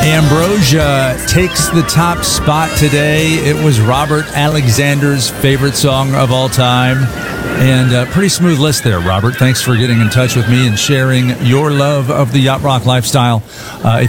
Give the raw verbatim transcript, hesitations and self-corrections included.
Ambrosia takes the top spot today. It was Robert Alexander's favorite song of all time. And a pretty smooth list there, Robert. Thanks for getting in touch with me and sharing your love of the yacht rock lifestyle. Uh,